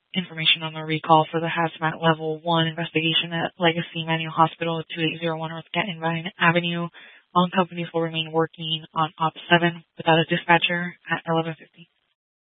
information on the recall for the hazmat level 1 investigation at Legacy Manual Hospital at 2801 North Canton Vine Avenue. All companies will remain working on Op 7 without a dispatcher at 11:50.